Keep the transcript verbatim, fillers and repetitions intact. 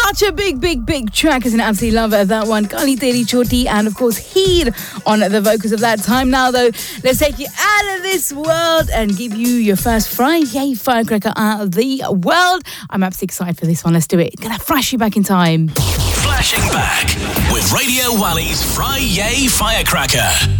Such a big, big, big track. Isn't it? Absolutely love it, that one. Kali Teri Choti, and of course Heer on the vocals of that. Time now though, let's take you out of this world and give you your first Friday firecracker out of the world. I'm absolutely excited for this one. Let's do it. Gonna flash you back in time. Flashing back with Radio Wally's Friday Firecracker.